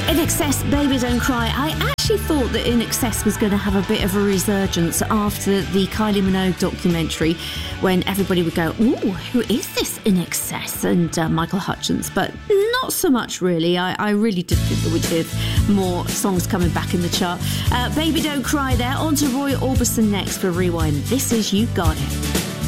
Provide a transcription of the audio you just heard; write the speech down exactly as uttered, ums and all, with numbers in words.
I N X S, Baby Don't Cry. I actually thought that I N X S was going to have a bit of a resurgence after the Kylie Minogue documentary, when everybody would go, ooh, who is this I N X S? And uh, Michael Hutchence. But not so much, really. I, I really did think that we'd have more songs coming back in the chart. Uh, Baby Don't Cry there. On to Roy Orbison next for Rewind. This is You Got It.